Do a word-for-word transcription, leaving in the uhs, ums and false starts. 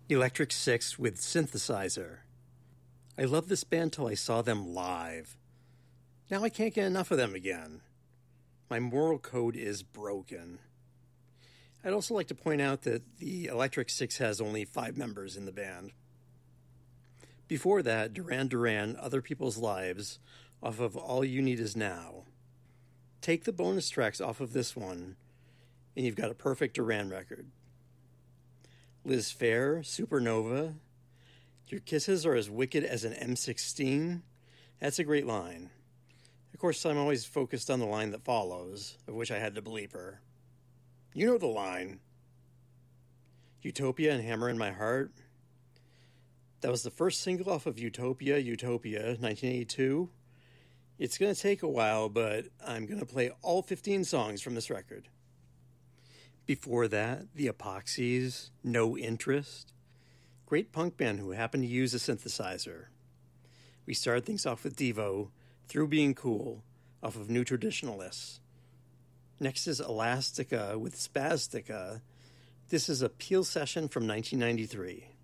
Electric Six with Synthesizer. I loved this band till I saw them live. Now I can't get enough of them again. My moral code is broken. I'd also like to point out that the Electric Six has only five members in the band. Before that, Duran Duran, Other People's Lives, off of All You Need Is Now. Take the bonus tracks off of this one, and you've got a perfect Duran record. Liz Phair, Supernova. Your kisses are as wicked as an M sixteen. That's a great line. Of course, I'm always focused on the line that follows, of which I had to bleep her. You know the line. Utopia and Hammer in My Heart. That was the first single off of Utopia, Utopia, nineteen eighty-two. It's going to take a while, but I'm going to play all fifteen songs from this record. Before that, the Epoxies, No Interest. Great punk band who happened to use a synthesizer. We started things off with Devo, Through Being Cool, off of New Traditionalists. Next is Elastica with Spastica. This is a Peel session from nineteen ninety-three.